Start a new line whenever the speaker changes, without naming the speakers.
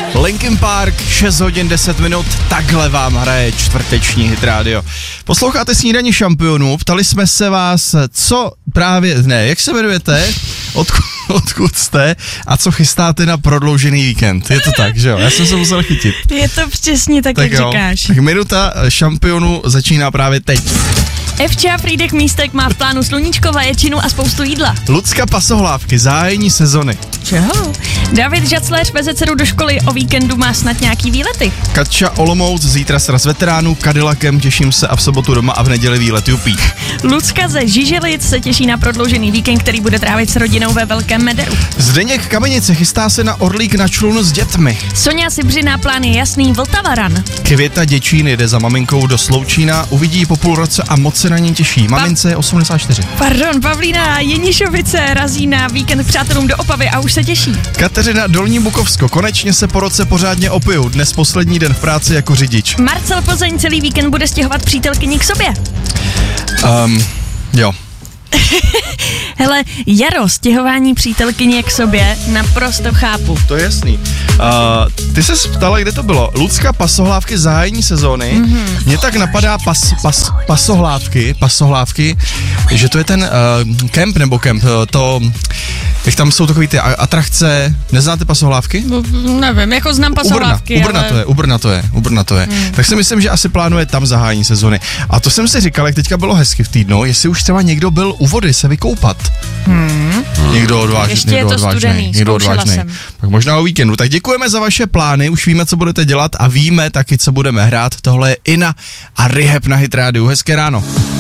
Linkin Park, 6 hodin 10 minut, takhle vám hraje čtvrteční Hit Radio. Posloucháte Snídaní šampionů, ptali jsme se vás, jak se jmenujete, odkud jste a co chystáte na prodloužený víkend. Je to tak, že jo? Já jsem se musel chytit.
Je to přesně tak, jak říkáš.
Tak minuta šampionu začíná právě teď.
Evča Frýdek Místek má v plánu sluníčko, vaječinu a spoustu jídla.
Lucka Pasohlávky, zahájení sezony.
Čeho? David Žacléř veze dceru do školy, o víkendu má snad nějaký výlety.
Katča Olomouc, zítra sraz veteránů, Cadillacem, těším se a v sobotu doma a v neděli výlet Jupí.
Lucka ze Žiželic se těší na prodloužený víkend, který bude trávit s rodinou ve Velkém Mederu.
Zdeněk Kamenice chystá se na Orlík na člun s dětmi.
Soňa Sibřiná plán je jasný, Vltava Run.
Květa Děčín jede za maminkou do Sloučína, uvidí po půl roce a moc se na ní těší. Mamince je 84.
Pavlína Jenišovice razí na víkend k přátelům do Opavy a už se těší.
Kateřina Dolní Bukovsko, konečně se po roce pořádně opiju, dnes poslední den v práci jako řidič.
Marcel Plzeň celý víkend bude stěhovat přítelkyni k sobě.
Jo.
Hele, Jaro, stěhování přítelkyně k sobě naprosto chápu.
To je jasný. Ty se ptala, kde to bylo. Lucka Pasohlávky, zahájení sezóny. Mně tak napadá pasohlávky, že to je ten kemp, jak tam jsou takový ty atrakce. Neznáte Pasohlávky?
Nevím, jako znám Pasohlávky.
Ubrna to je. Tak si myslím, že asi plánuje tam zahájení sezóny. A to jsem si říkal, jak teďka bylo hezky v týdnu, jestli už třeba někdo byl u vody se vykoupat. Někdo odvážný. Tak možná o víkendu. Tak děkujeme za vaše plány, už víme, co budete dělat a víme taky, co budeme hrát. Tohle je Ina a Rehab na Hit Radio. Hezké ráno.